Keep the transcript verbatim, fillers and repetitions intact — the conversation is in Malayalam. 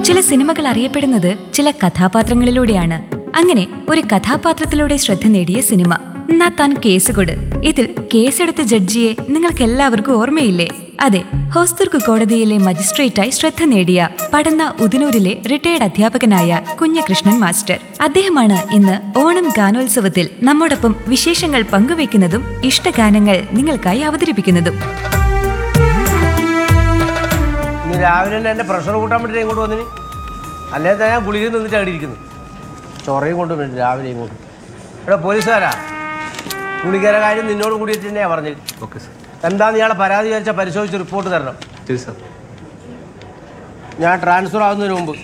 ചില സിനിമകൾ അറിയപ്പെടുന്നത് ചില കഥാപാത്രങ്ങളിലൂടെയാണ്. അങ്ങനെ ഒരു കഥാപാത്രത്തിലൂടെ ശ്രദ്ധ നേടിയ സിനിമ എന്നാ താൻ കേസ് കൊട്. ഇതിൽ കേസെടുത്ത ജഡ്ജിയെ നിങ്ങൾക്ക് എല്ലാവർക്കും ഓർമ്മയില്ലേ? അതെ, ഹോസ്ദുർഗ് കോടതിയിലെ മജിസ്ട്രേറ്റായി ശ്രദ്ധ നേടിയ പടന്ന ഉദിനൂരിലെ റിട്ടയർഡ് അധ്യാപകനായ കുഞ്ഞകൃഷ്ണൻ മാസ്റ്റർ. അദ്ദേഹമാണ് ഇന്ന് ഓണം ഗാനോത്സവത്തിൽ നമ്മോടൊപ്പം വിശേഷങ്ങൾ പങ്കുവെക്കുന്നതും ഇഷ്ടഗാനങ്ങൾ നിങ്ങൾക്കായി അവതരിപ്പിക്കുന്നതും. രാവിലെ തന്നെ എന്റെ പ്രഷർ കൂട്ടാൻ വേണ്ടി ഇങ്ങോട്ട് വന്നിന്, അല്ലേ തന്നെ ഞാൻ ഗുളികയിൽ നിന്നിട്ട് അടിയിരിക്കുന്നു. ചൊറയും കൊണ്ട് വന്നിട്ട് രാവിലെ ഇങ്ങോട്ട്. എടാ പോലീസുകാരാ, ഗുളികയുടെ കാര്യം നിന്നോട് കൂടിയിട്ട് തന്നെയാണ് പറഞ്ഞത്. Okay sir. എന്താന്ന് ഇയാളെ പരാതി വെച്ചാൽ പരിശോധിച്ച് റിപ്പോർട്ട് തരണം. ശരി സാർ. ഞാൻ ട്രാൻസ്ഫർ ആവുന്നതിന് മുമ്പ്